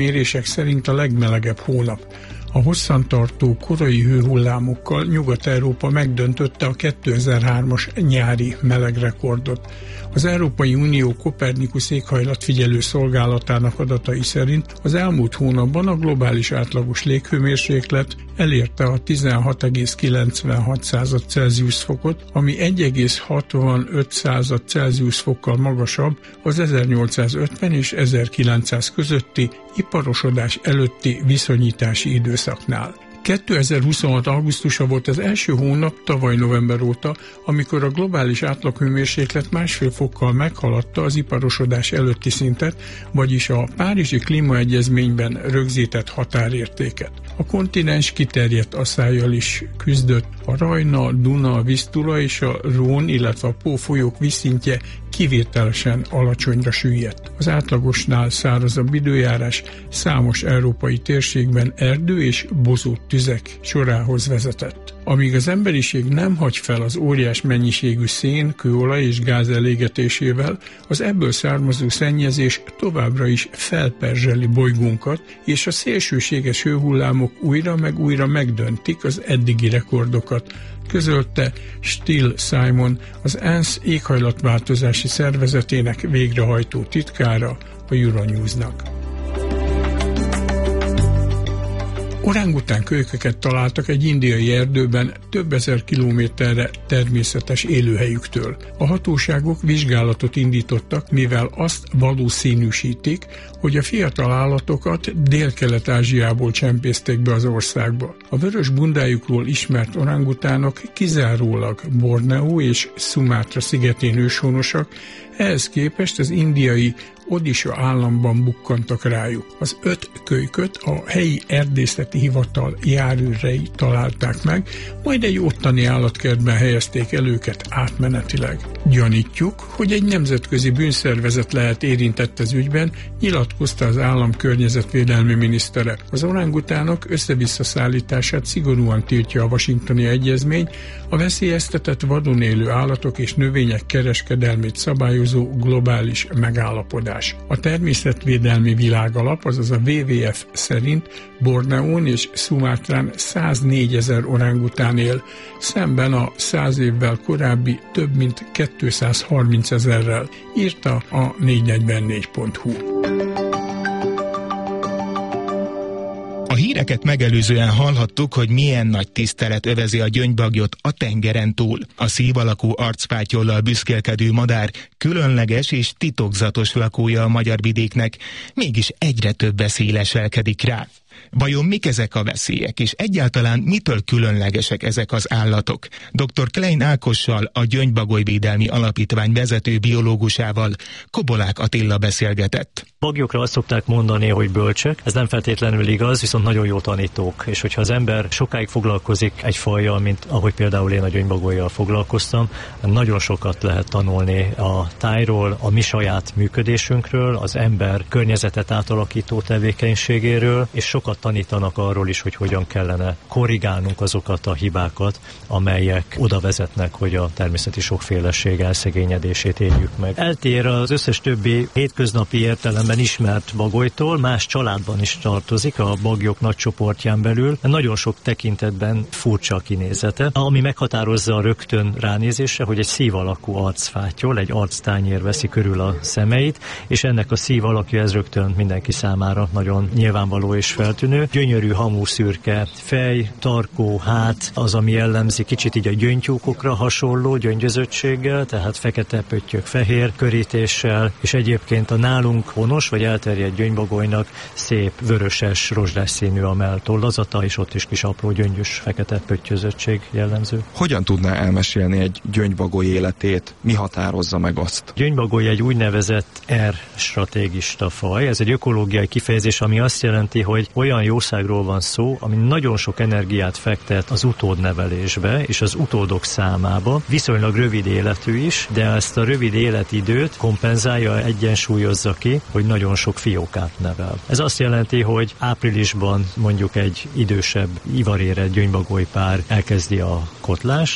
Mérések szerint a legmelegebb hónap. A hosszantartó korai hőhullámokkal Nyugat-Európa megdöntötte a 2003-as nyári melegrekordot. Az Európai Unió Kopernikusz éghajlatfigyelő szolgálatának adatai szerint az elmúlt hónapban a globális átlagos léghőmérséklet elérte a 16,96 Celsius fokot, ami 1,65 Celsius fokkal magasabb az 1850 és 1900 közötti iparosodás előtti viszonyítási időszaknál. 2026. augusztusa volt az első hónap tavaly november óta, amikor a globális átlaghőmérséklet 1,5 fokkal meghaladta az iparosodás előtti szintet, vagyis a Párizsi Klímaegyezményben rögzített határértéket. A kontinens kiterjedt asszállyal is küzdött. A Rajna, Duna, Visztula és a Rhône, illetve a Pó folyók vízszintje kivételesen alacsonyra süllyedt. Az átlagosnál szárazabb időjárás számos európai térségben erdő és bozót tüzek sorához vezetett. Amíg az emberiség nem hagy fel az óriás mennyiségű szén, kőolaj és gáz elégetésével, az ebből származó szennyezés továbbra is felperzseli bolygónkat, és a szélsőséges hőhullámok újra meg újra megdöntik az eddigi rekordokat, közölte Still Simon, az ENSZ éghajlatváltozási szervezetének végrehajtó titkára a Euronews-nak. Orángután kölykeket találtak egy indiai erdőben több ezer kilométerre természetes élőhelyüktől. A hatóságok vizsgálatot indítottak, mivel azt valószínűsítik, hogy a fiatal állatokat Dél-Kelet-Ázsiából csempészték be az országba. A vörös bundájukról ismert orangutánok kizárólag Borneo és Szumátra szigetén őshonosak, ehhez képest az indiai Odisha államban bukkantak rájuk. Az 5 kölyköt a helyi erdészeti hivatal járőrei találták meg, majd egy ottani állatkertben helyezték el őket átmenetileg. Gyanítjuk, hogy egy nemzetközi bűnszervezet lehet érintett az ügyben, nyilatkozta az állam környezetvédelmi minisztere. Az orángutánok össze-vissza szállítását szigorúan tiltja a Washingtoni Egyezmény, a veszélyeztetett vadon élő állatok és növények kereskedelmét szabályozó globális megállapodás. A Természetvédelmi Világalap, azaz a WWF szerint Borneón és Szumátrán 104 000 orángután él, szemben a 100 évvel korábbi több mint 230 000-rel, írta a 444.hu. A híreket megelőzően hallhattuk, hogy milyen nagy tisztelet övezi a gyöngybagyot a tengeren túl. A szív alakú arcfátyollal büszkélkedő madár különleges és titokzatos lakója a magyar vidéknek, mégis egyre több veszély leselkedik rá. Vajon mik ezek a veszélyek, és egyáltalán mitől különlegesek ezek az állatok? Dr. Klein Ákossal, a Gyöngybagolyvédelmi Alapítvány vezető biológusával Kobolák Attila beszélgetett. Bagyokra azt szokták mondani, hogy bölcsek, ez nem feltétlenül igaz, viszont nagyon jó tanítók, és hogyha az ember sokáig foglalkozik egy fajjal, mint ahogy például én a gyöngybagolyjal foglalkoztam, nagyon sokat lehet tanulni a tájról, a mi saját működésünkről, az ember környezetet átalakító tevékenységéről, és sokat tanítanak arról is, hogy hogyan kellene korrigálnunk azokat a hibákat, amelyek oda vezetnek, hogy a természeti sokféleség elszegényedését éljük meg. Eltér az összes többi hétköznapi értelemben ismert bagolytól, más családban is tartozik, a bagyok nagy csoportján belül. Nagyon sok tekintetben furcsa a kinézete, ami meghatározza rögtön ránézésre, hogy egy szív alakú arcfáttyol, egy arctányér veszi körül a szemeit, és ennek a szív alakja ez rögtön mindenki számára nagyon nyilvánvaló és feltűnő. Gyönyörű hamú szürke fej, tarkó hát, az, ami jellemzi kicsit így a gyöngytyúkokra hasonló gyöngyözöttséggel, tehát fekete pöttyök fehér körítéssel, és egyébként a nálunk honos vagy elterjedt gyöngybagolynak szép vöröses, rozsdás színű a melltollazata, és ott is kis apró gyöngyös fekete pöttyözöttség jellemző. Hogyan tudná elmesélni egy gyöngybagoly életét? Mi határozza meg azt? A gyöngybagoly egy úgynevezett R-stratégista faj. Ez egy ökológiai kifejezés, ami azt jelenti, hogy olyan jószágról van szó, ami nagyon sok energiát fektet az utódnevelésbe és az utódok számába. Viszonylag rövid életű is, de ezt a rövid életidőt kompenzálja, egyensúlyozza ki, hogy nagyon sok fiókát nevel. Ez azt jelenti, hogy áprilisban mondjuk egy idősebb, ivarérett gyöngybagolypár elkezdi a kotlást,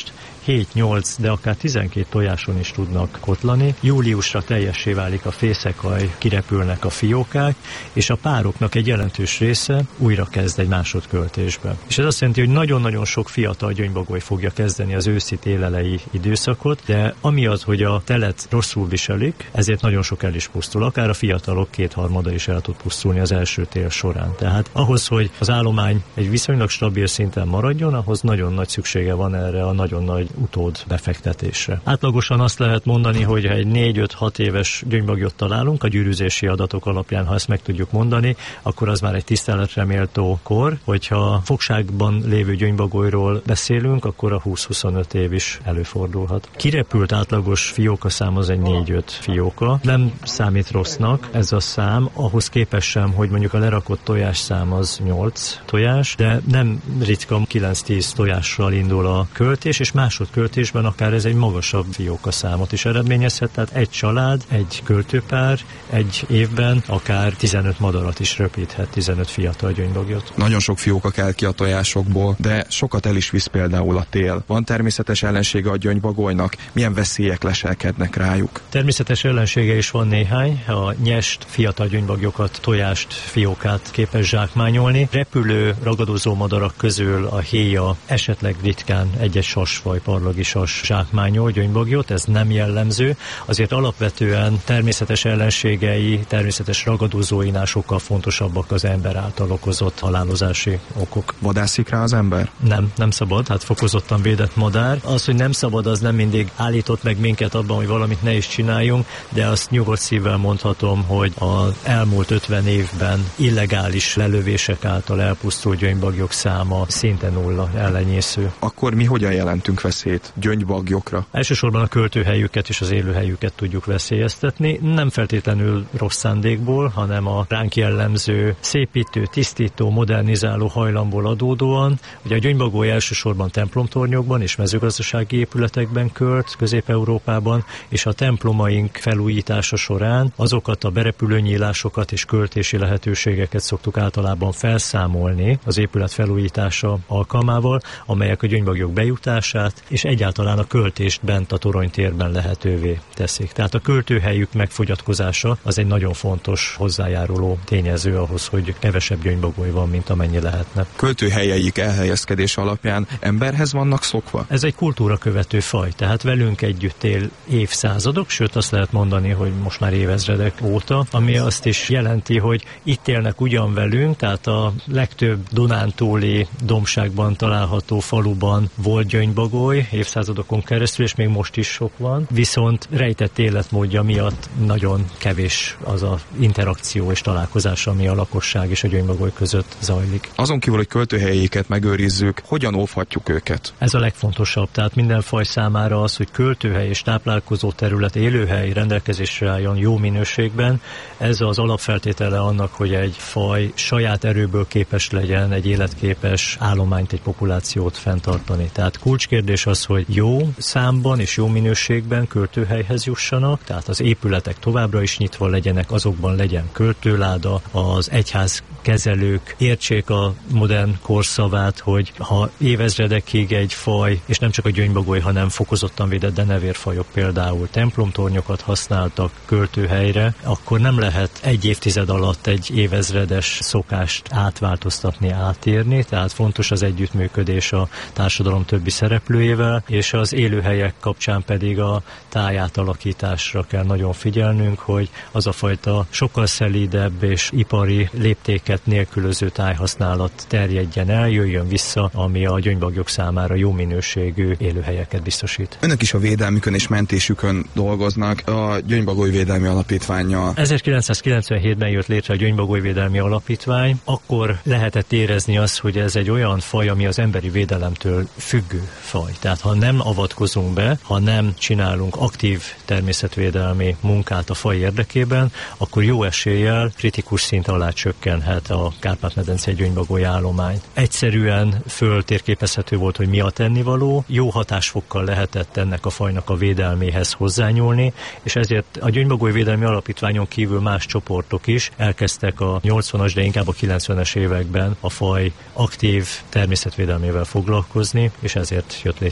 7-8, de akár 12 tojáson is tudnak kotlani. Júliusra teljessé válik a fészekaj, kirepülnek a fiókák, és a pároknak egy jelentős része újra kezd egy másodköltésbe. És ez azt jelenti, hogy nagyon-nagyon sok fiatal gyöngybagoly fogja kezdeni az őszi télelei időszakot, de amiatt, hogy a telet rosszul viselik, ezért nagyon sok el is pusztul. Akár a fiatalok 2/3 is el tud pusztulni az első tél során. Tehát ahhoz, hogy az állomány egy viszonylag stabil szinten maradjon, ahhoz nagyon nagy szüksége van erre a nagyon nagy utód befektetésre. Átlagosan azt lehet mondani, hogy ha egy 4-5-6 éves gyöngybagyot találunk a gyűrűzési adatok alapján, ha ezt meg tudjuk mondani, akkor az már egy tiszteletre méltó kor. Hogyha fogságban lévő gyöngybagolyról beszélünk, akkor a 20-25 év is előfordulhat. Kirepült átlagos fiókaszám az egy 4-5 fióka. Nem számít rossznak ez a szám, ahhoz képest sem, hogy mondjuk a lerakott tojásszám az 8 tojás, de nem ritka 9-10 tojással indul a költés, és másodköltésben akár ez egy magasabb fiókaszámot is eredményezhet, tehát egy család, egy költőpár egy évben akár 15 madarat is röpíthet, 15 fiatal gyöngybagyot. Nagyon sok fióka kell ki a tojásokból, de sokat el is visz például a tél. Van természetes ellensége a gyöngybagolynak? Milyen veszélyek leselkednek rájuk? Természetes ellensége is van néhány. A nyest, fiatal gyöngybagyokat, tojást, fiókát képes zsákmányolni. Repülő, ragadozó madarak közül a héja, esetleg ritkán egy-egy sasfaj, parlagi sas zsákmányol gyöngybagyot, ez nem jellemző. Azért alapvetően természetes ellenségei, természetes ragadozóinál sokkal fontosabbak az ember által okozott halálozási okok. Vadászik rá az ember? Nem szabad, hát fokozottan védett madár. Az, hogy nem szabad, az nem mindig állított meg minket abban, hogy valamit ne is csináljunk, de azt nyugodt szívvel mondhatom, hogy az elmúlt 50 évben illegális lelövések által elpusztult gyöngybagyok száma szinte nulla, ellenyésző. Akkor mi hogyan jelentünk veszélyt gyöngybagyokra? Elsősorban a költőhelyüket és az élőhelyüket tudjuk veszélyeztetni, nem feltétlenül rossz szándékból, hanem a ránk jellemző szépítő, tisztító, modernizáló hajlamból adódóan. Ugye a gyöngybagoly elsősorban templomtornyokban és mezőgazdasági épületekben költ Közép-Európában, és a templomaink felújítása során azokat a berepülő nyílásokat és költési lehetőségeket szoktuk általában felszámolni az épület felújítása alkalmával, amelyek a gyöngybagyok bejutását és egyáltalán a költést bent a toronytérben lehetővé teszik. Tehát a költőhelyük megfogyatkozása az egy nagyon fontos hozzájáruló tényező ahhoz, hogy kevesebb gyöngybagoly van, mint amennyi lehetne. Költőhelyeik elhelyezkedés alapján emberhez vannak szokva? Ez egy kultúrakövető faj, tehát velünk együtt él évszázadok, sőt azt lehet mondani, hogy most már évezredek óta, ami azt is jelenti, hogy itt élnek ugyan velünk, tehát a legtöbb dunántúli dombságban található faluban volt gyöngybagoly évszázadokon keresztül, és még most is sok van, viszont rejtett életmódja miatt nagyon kevés az a interakció és találkozás, ami a lakosság és a gyöngybagoly között zajlik. Azon kívül, hogy költőhelyeiket megőrizzük, hogyan óvhatjuk őket? Ez a legfontosabb, tehát minden faj számára az, hogy költőhely és táplálkozó terület, élőhely rendelkezésre álljon jó minőségben. Ez az alapfeltétele annak, hogy egy faj saját erőből képes legyen egy életképes állományt, egy populációt fenntartani. Tehát kulcskérdés az, hogy jó számban és jó minőségben költőhelyhez jussanak, tehát az épületek továbbra is nyitva legyenek, azokban legyen költőláda, az egyház kezelők értsék a modern korszavát, hogy ha évezredekig egy faj, és nem csak a gyöngybagoly, hanem fokozottan védett denevérfajok például templomtornyokat használtak költőhelyre, akkor nem lehet egy évtized alatt egy évezredes szokást átváltoztatni, átírni, tehát fontos az együttműködés a társadalom többi szereplőjével, és az élőhelyek kapcsán pedig a tájátalakításra kell nagyon figyelnünk, hogy az a fajta sokkal szelídebb és ipari léptéket nélkülöző tájhasználat terjedjen el, jöjjön vissza, ami a gyöngybagyok számára jó minőségű élőhelyeket biztosít. Önök is a védelmükön és mentésükön dolgoznak a Gyöngybagoly Védelmi Alapítvánnyal. 1997-ben jött létre a Gyöngybagoly Védelmi Alapítvány, akkor lehetett érezni azt, hogy ez egy olyan faj, ami az emberi védelemtől függő faj. Tehát ha nem avatkozunk be, ha nem csinálunk aktív természetvédelmi munkát a faj érdekében, akkor jó eséllyel kritikus szint alá csökkenhet a Kárpát-medencei gyöngybagoly állomány. Egyszerűen föltérképezhető volt, hogy mi a tennivaló, jó hatásfokkal lehetett ennek a fajnak a védelméhez hozzányúlni, és ezért a Gyöngybagoly Védelmi Alapítványon kívül más csoportok is elkezdtek a 80-as, de inkább a 90-es években a faj aktív természetvédelmével foglalkozni, és ezért jött létre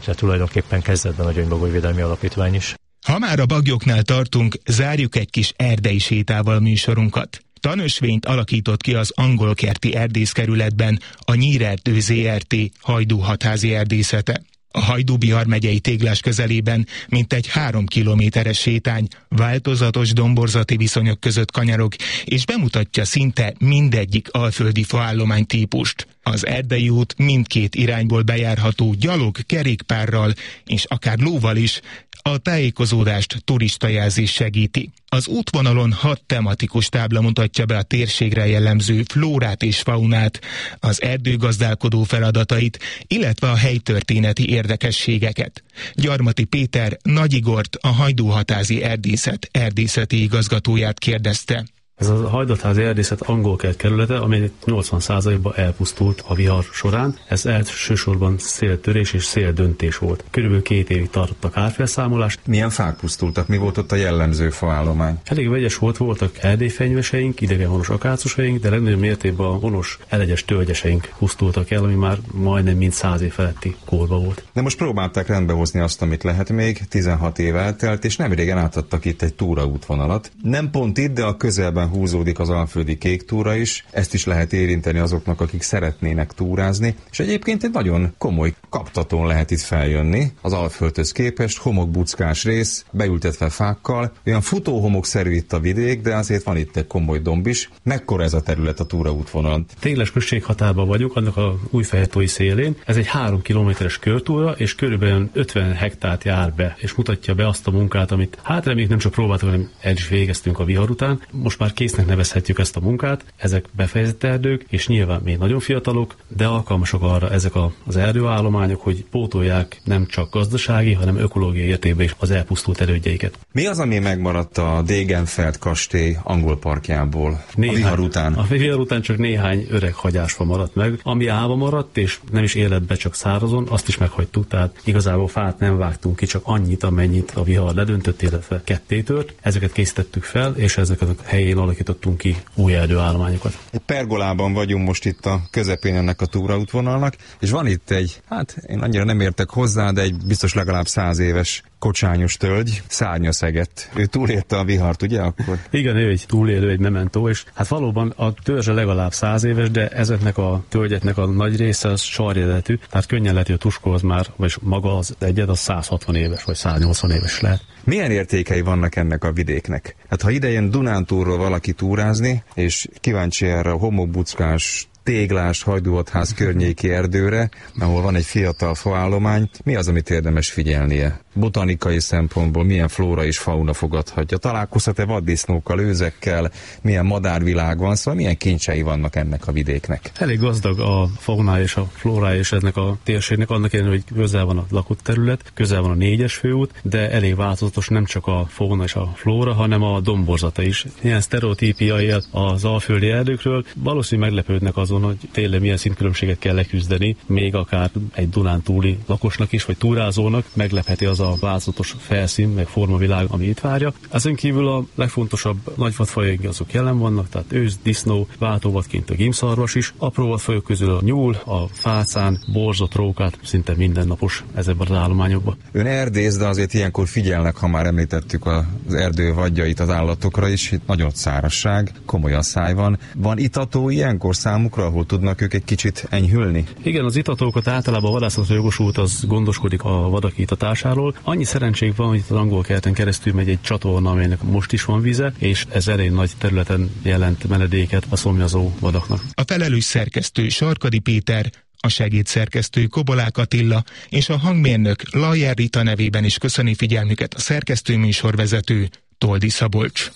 illetve tulajdonképpen kezdetben a Gyöngybagoly Védelmi Alapítvány is. Ha már a baglyoknál tartunk, zárjuk egy kis erdei sétával műsorunkat. Tanösvényt alakított ki az Angolkerti erdészkerületben a Nyírerdő ZRT Hajdú-hatházi erdészete. A Hajdú-Bihar megyei Téglás közelében mintegy 3 kilométeres sétány változatos domborzati viszonyok között kanyarog, és bemutatja szinte mindegyik alföldi faállomány típust. Az erdei út mindkét irányból bejárható gyalog, kerékpárral és akár lóval is. A tájékozódást turistajelzés segíti. Az útvonalon 6 tematikus tábla mutatja be a térségre jellemző flórát és faunát, az erdőgazdálkodó feladatait, illetve a helytörténeti érdekességeket. Gyarmati Péter Nagy Igort, a Hajdú-hatházi erdészet erdészeti igazgatóját kérdezte. Ez a Hajdú-hatházi erdészet Angolkert kerülete, amely 80%-ban elpusztult a vihar során. Ez elsősorban széltörés és széldöntés volt. Körülbelül 2 évig tartott a kárfelszámolás. Milyen fák pusztultak? Mi volt ott a jellemző faállomány? Elég vegyes volt, voltak erdélyfenyveseink, idegenhonos akácusaink, de legnagyobb mértékben a honos elegyes tölgyeseink pusztultak el, ami már majdnem mind 100 év feletti korba volt. De most próbálták rendbehozni azt, amit lehet még, 16 év eltelt, és nemrégen átadtak itt egy túraútvonalat. Nem pont itt, de a közelben húzódik az alföldi kék túra is, ezt is lehet érinteni azoknak, akik szeretnének túrázni, és egyébként egy nagyon komoly kaptatón lehet itt feljönni, az Alföldhöz képest, homokbuckás rész, beültetve fákkal, olyan futóhomokszerű itt a vidék, de azért van itt egy komoly domb is. Mekkora ez a terület a túraútvonal? Téglás község határban vagyunk, annak a Újfehértói szélén. Ez egy 3 kilométeres körtúra, és körülbelül 50 hektárt jár be, és mutatja be azt a munkát, amit reméljük nem csak próbáltuk, hanem el is végeztünk a vihar után. Most már késznek nevezhetjük ezt a munkát, ezek befejezett erdők, és nyilván még nagyon fiatalok, de alkalmasak arra ezek az erdőállományok, hogy pótolják nem csak gazdasági, hanem ökológiai értékben is az elpusztult erődjeiket. Mi az, ami megmaradt a Degenfeld kastély angol parkjából a vihar után? A vihar után csak néhány öreg hagyásfa maradt meg, ami állva maradt, és nem is életbe, csak szárazon, azt is meghagytuk, tehát igazából fát nem vágtunk ki, csak annyit, amennyit a vihar ledöntött, illetve kettétört. Ezeket készítettük fel, és ezeket a helyén alakítottunk ki új erdőállományokat. Egy pergolában vagyunk most itt a közepén ennek a túraútvonalnak, és van itt egy, én annyira nem értek hozzá, de egy biztos legalább 100 éves kocsányos tölgy, szárnyaszeget. Ő túlélte a vihart, ugye akkor? Igen, ő egy túlélő, egy mementó, és valóban a törzse legalább 100 éves, de ezeknek a tölgyeknek a nagy része az sarjeletű, tehát könnyen lehet, hogy a tuskóhoz már, vagy maga az egyed, az 160 éves, vagy 180 éves lehet. Milyen értékei vannak ennek a vidéknek? Hát ha idején Dunántúlról valaki túrázni, és kíváncsi erre a homokbuckás, téglás, Hajdú-hatház környéki erdőre, ahol van egy fiatal faállomány, mi az, amit érdemes figyelnie? Botanikai szempontból milyen flóra és fauna fogadhatja? Találkozhat-e vaddisznókkal, őzekkel, milyen madárvilág van, szóval milyen kincsei vannak ennek a vidéknek? Elég gazdag a faunája és a flórája és ennek a térségnek, annak ellenére, hogy közel van a lakott terület, közel van a 4-es főút, de elég változatos nem csak a fauna és a flóra, hanem a domborzata is. Ilyen sztereotípia él az alföldi erdőkről, valószínűleg meglepődnek azon, hogy tényleg milyen szintkülönbséget kell leküzdeni, még akár egy Dunántúli lakosnak is, vagy túrázónak meglepheti az a változatos felszín, meg formavilág, ami itt várja. Ezen kívül a legfontosabb nagyvadfajok azok jelen vannak, tehát ősz, disznó, váltóvadként a gímszarvas is. Apró vadfajok közül a nyúl, a fácán, borzot, rókát, szinte mindennapos ezekben az állományokban. Ön erdész, de azért ilyenkor figyelnek, ha már említettük az erdő vadjait az állatokra is, itt nagyon szárazság, komoly asszály van. Van itató ilyenkor számukra, ahol tudnak ők egy kicsit enyhülni? Igen, az itatókat általában a vadászatra jogosult az gondoskodik a vadak itatásáról. Annyi szerencsénk van, hogy itt az Angolkerten keresztül megy egy csatorna, amelynek most is van vize, és ez elég nagy területen jelent menedéket a szomjazó vadaknak. A felelős szerkesztő Sarkadi Péter, a segédszerkesztő Kobolák Attila és a hangmérnök Lajer Rita nevében is köszöni figyelmüket a szerkesztő műsorvezető Toldi Szabolcs.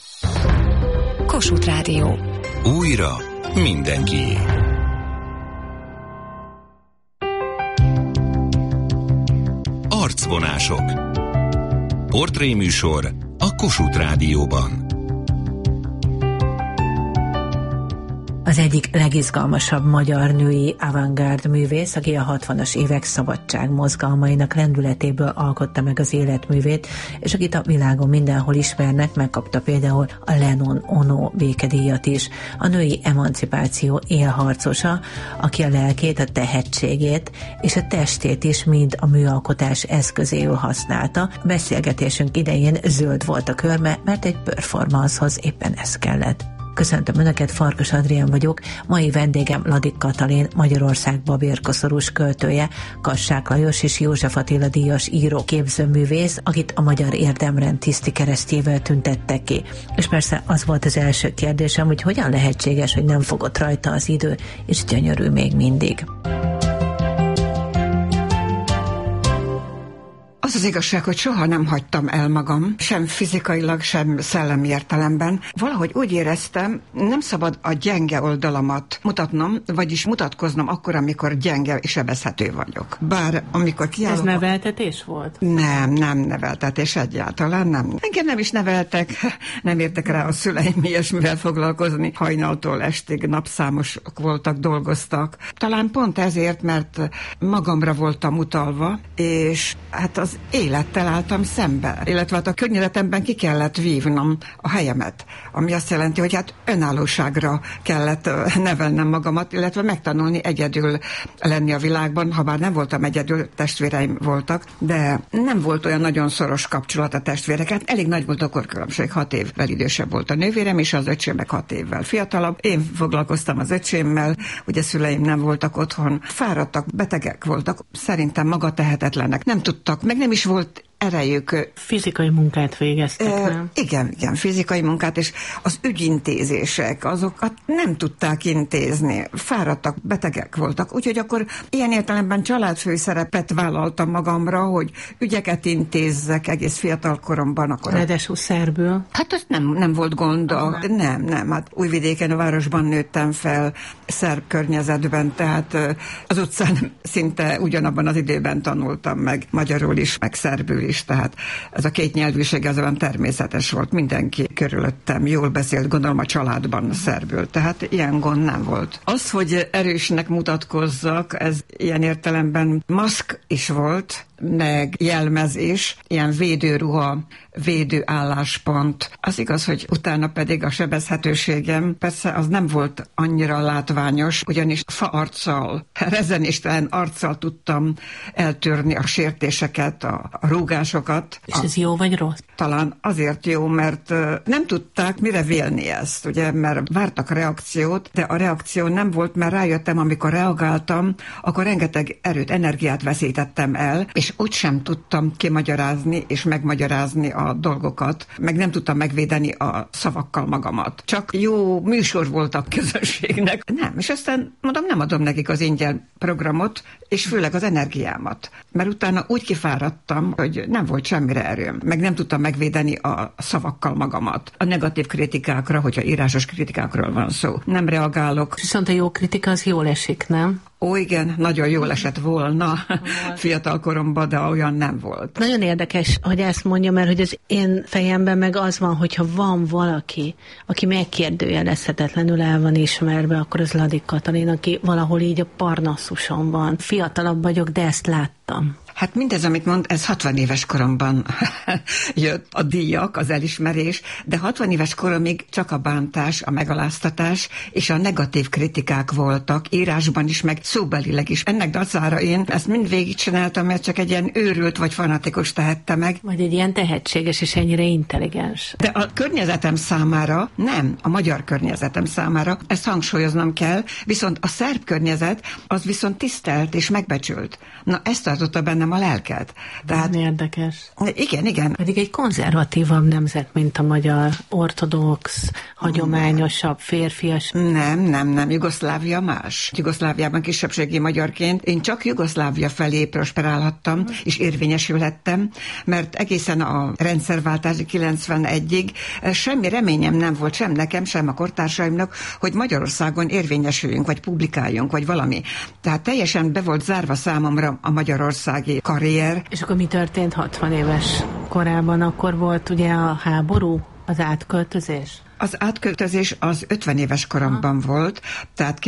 Kossuth Rádió. Újra mindenkié. Arcvonások. Portréműsor a Kossuth Rádióban. Az az egyik legizgalmasabb magyar női avantgárd művész, aki a 60-as évek szabadság mozgalmainak lendületéből alkotta meg az életművét, és akit a világon mindenhol ismernek, megkapta például a Lennon Ono békedíjat is. A női emancipáció élharcosa, aki a lelkét, a tehetségét és a testét is mind a műalkotás eszközéül használta. Beszélgetésünk idején zöld volt a körme, mert egy performancehoz éppen ez kellett. Köszöntöm Önöket, Farkas Adrián vagyok, mai vendégem Ladik Katalin, Magyarország babérkoszorús költője, Kassák Lajos és József Attila díjas író, képzőművész, akit a Magyar Érdemrend tiszti keresztjével tüntettek ki. És persze az volt az első kérdésem, hogy hogyan lehetséges, hogy nem fogott rajta az idő, és gyönyörű még mindig. Az az igazság, hogy soha nem hagytam el magam, sem fizikailag, sem szellemi értelemben. Valahogy úgy éreztem, nem szabad a gyenge oldalamat mutatnom, vagyis mutatkoznom akkor, amikor gyenge és sebezhető vagyok. Bár amikor kiállok... Ez neveltetés volt? Nem neveltetés egyáltalán, nem. Engem nem is neveltek, nem értek rá a szüleim ilyesmivel foglalkozni. Hajnaltól estig napszámosok voltak, dolgoztak. Talán pont ezért, mert magamra voltam utalva, és hát az élettel álltam szembe, illetve hát a környezetemben ki kellett vívnom a helyemet, ami azt jelenti, hogy hát önállóságra kellett nevelnem magamat, illetve megtanulni egyedül lenni a világban, ha bár nem voltam egyedül, testvéreim voltak, de nem volt olyan nagyon szoros kapcsolat a testvéreket, elég nagy volt a korkülönbség, 6 évvel idősebb volt a nővérem, és az öcsém meg 6 évvel fiatalabb. Én foglalkoztam az öcsémmel, ugye szüleim nem voltak otthon, fáradtak, betegek voltak, szerintem magatehetetlenek, nem tudtak, meg nem is volt erejük. Fizikai munkát végeztek, nem? Igen, fizikai munkát, és az ügyintézések, azokat nem tudták intézni. Fáradtak, betegek voltak. Úgyhogy akkor ilyen értelemben családfői szerepet vállaltam magamra, hogy ügyeket intézzek egész fiatal koromban. Akkor ráadásul szerbül? Hát az nem volt gond. Nem. Hát Újvidéken, a városban nőttem fel, szerb környezetben, tehát az utcán szinte ugyanabban az időben tanultam meg magyarul is, meg szerbül is, tehát ez a két nyelvűség az olyan természetes volt, mindenki körülöttem jól beszélt, gondolom a családban szerbül, tehát ilyen gond nem volt. Az, hogy erősnek mutatkozzak, ez ilyen értelemben maszk is volt, meg jelmez is, ilyen védőruha, védőálláspont. Az igaz, hogy utána pedig a sebezhetőségem, persze az nem volt annyira látványos, ugyanis faarccal, rezenéstelen arccal tudtam eltörni a sértéseket, a rúgásokat. És ez jó vagy rossz? Talán azért jó, mert nem tudták mire vélni ezt, ugye, mert vártak reakciót, de a reakció nem volt, mert rájöttem, amikor reagáltam, akkor rengeteg erőt, energiát veszítettem el, és úgysem tudtam kimagyarázni és megmagyarázni a dolgokat, meg nem tudtam megvédeni a szavakkal magamat. Csak jó műsor volt a közönségnek. Nem, és aztán mondom, nem adom nekik az ingyen programot, és főleg az energiámat. Mert utána úgy kifáradtam, hogy nem volt semmire erőm, meg nem tudtam megvédeni a szavakkal magamat. A negatív kritikákra, hogyha írásos kritikákról van szó, nem reagálok. Viszont a jó kritika az jól esik, nem? Ó, igen, nagyon jól esett volna fiatal koromban, de olyan nem volt. Nagyon érdekes, hogy ezt mondja, mert hogy az én fejemben meg az van, hogyha van valaki, aki megkérdőjelezhetetlenül el van ismerve, akkor az Ladik Katalin, aki valahol így a Parnassuson van. Fiatalabb vagyok, de ezt láttam. Hát mindez, amit mond, ez 60 éves koromban jött a díjak, az elismerés, de 60 éves koromig csak a bántás, a megaláztatás és a negatív kritikák voltak, írásban is, meg szóbelileg is. Ennek dacára én ezt mind végigcsináltam, mert csak egy ilyen őrült vagy fanatikus tehette meg. Vagy egy ilyen tehetséges és ennyire intelligens. De a környezetem számára, nem, a magyar környezetem számára, ezt hangsúlyoznom kell, viszont a szerb környezet az viszont tisztelt és megbecsült. Na, ezt tartotta bennem a lelket. Tehát érdekes. Igen. Pedig egy konzervatívabb nemzet, mint a magyar, ortodox, hagyományosabb, férfias. Nem. Jugoszlávia más. Jugoszláviában kisebbségi magyarként én csak Jugoszlávia felé prosperálhattam, és érvényesülhettem, mert egészen a rendszerváltásig 91-ig semmi reményem nem volt, sem nekem, sem a kortársaimnak, hogy Magyarországon érvényesüljünk, vagy publikáljunk, vagy valami. Tehát teljesen be volt zárva számomra a magyarországi karrier. És akkor mi történt 60 éves korában? Akkor volt ugye a háború? Az átköltözés? Az átköltözés az 50 éves koromban volt, tehát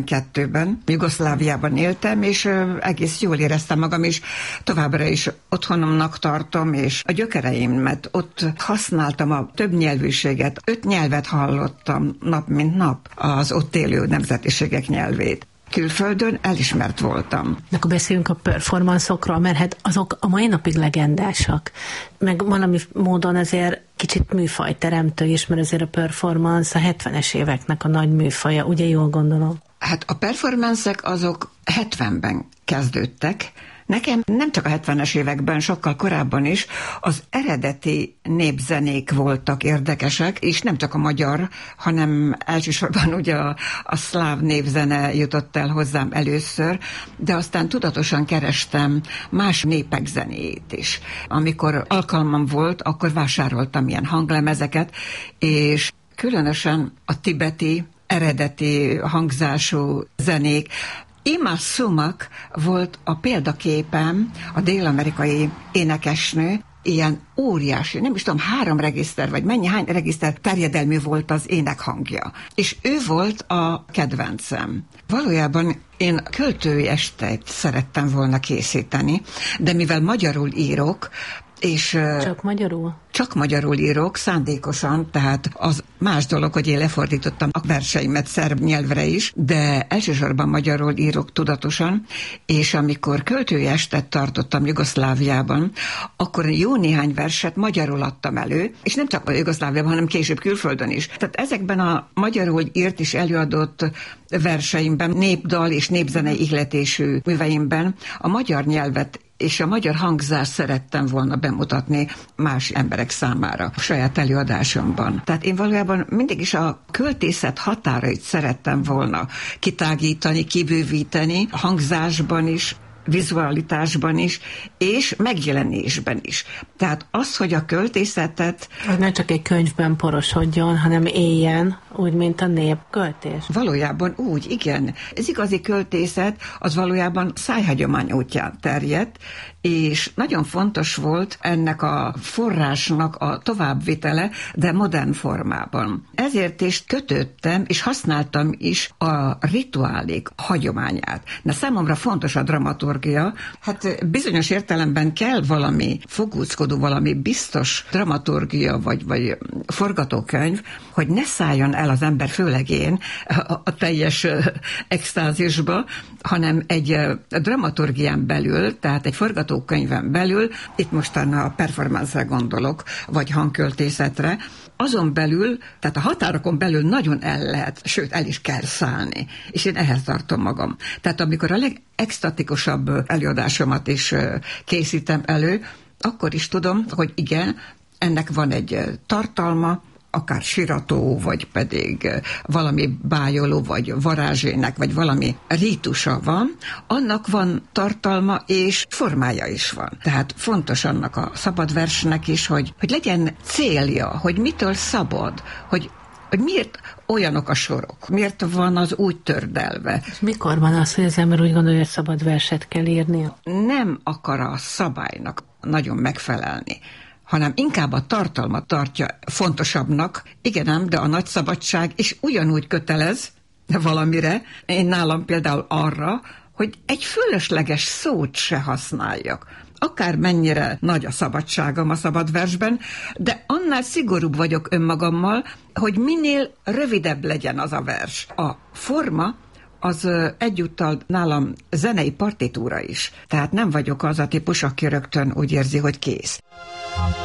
92-ben Jugoszláviában éltem, és egész jól éreztem magam, és továbbra is otthonomnak tartom, és a gyökereimet ott használtam a többnyelvűséget. 5 nyelvet hallottam nap mint nap, az ott élő nemzetiségek nyelvét. Külföldön elismert voltam. Akkor beszéljünk a performanszokról, mert hát azok a mai napig legendásak. Meg valami módon azért kicsit műfajteremtő is, mert azért a performance a 70-es éveknek a nagy műfaja, ugye jól gondolom? Hát a performanszek azok 70-ben kezdődtek. Nekem nem csak a 70-es években, sokkal korábban is az eredeti népzenék voltak érdekesek, és nem csak a magyar, hanem elsősorban ugye a szláv népzene jutott el hozzám először, de aztán tudatosan kerestem más népek zenéjét is. Amikor alkalmam volt, akkor vásároltam ilyen hanglemezeket, és különösen a tibeti, eredeti hangzású zenék. Ima Sumak volt a példaképem, a dél-amerikai énekesnő, ilyen óriási, nem is tudom, 3 regiszter, vagy hány regiszter terjedelmű volt az énekhangja. És ő volt a kedvencem. Valójában én költői estét szerettem volna készíteni, de mivel magyarul írok, és csak magyarul? Csak magyarul írok, szándékosan, tehát az más dolog, hogy én lefordítottam a verseimet szerb nyelvre is, de elsősorban magyarul írok tudatosan, és amikor költői estet tartottam Jugoszláviában, akkor jó néhány verset magyarul adtam elő, és nem csak a Jugoszláviában, hanem később külföldön is. Tehát ezekben a magyarul írt és előadott verseimben, népdal és népzenei ihletésű műveimben a magyar nyelvet és a magyar hangzást szerettem volna bemutatni más emberek számára a saját előadásomban. Tehát én valójában mindig is a költészet határait szerettem volna kitágítani, kibővíteni, a hangzásban is, vizualitásban is, és megjelenésben is. Tehát az, hogy a költészetet... Az nem csak egy könyvben porosodjon, hanem éljen, úgy, mint a népköltés. Valójában úgy, igen. Ez igazi költészet, az valójában szájhagyomány útján terjedt, és nagyon fontos volt ennek a forrásnak a továbbvitele, de modern formában. Ezért is kötöttem, és használtam is a rituálék hagyományát. De számomra fontos a dramaturgia. Hát bizonyos értelemben kell valami fogúzkodó, valami biztos dramaturgia, vagy forgatókönyv, hogy ne szálljon el az ember, főleg én, a teljes extázisba, hanem egy dramaturgián belül, tehát egy forgatókönyven belül, itt mostan a performance-re gondolok, vagy hangköltészetre, azon belül, tehát a határokon belül nagyon el lehet, sőt el is kell szállni. És én ehhez tartom magam. Tehát amikor a legextatikusabb előadásomat is készítem elő, akkor is tudom, hogy igen, ennek van egy tartalma, akár sirató, vagy pedig valami bájoló, vagy varázsének, vagy valami rítusa van, annak van tartalma, és formája is van. Tehát fontos annak a szabad versnek is, hogy legyen célja, hogy mitől szabad, hogy miért olyanok a sorok, miért van az úgy tördelve. És mikor van az, hogy az ember úgy gondolja, hogy szabad verset kell írnia? Nem akar a szabálynak nagyon megfelelni, hanem inkább a tartalmat tartja fontosabbnak. Igen ám, de a nagy szabadság is ugyanúgy kötelez valamire. Én nálam például arra, hogy egy fölösleges szót se használjak. Akár mennyire nagy a szabadságom a szabad versben, de annál szigorúbb vagyok önmagammal, hogy minél rövidebb legyen az a vers. A forma az egyúttal nálam zenei partitúra is. Tehát nem vagyok az a típus, aki rögtön úgy érzi, hogy kész.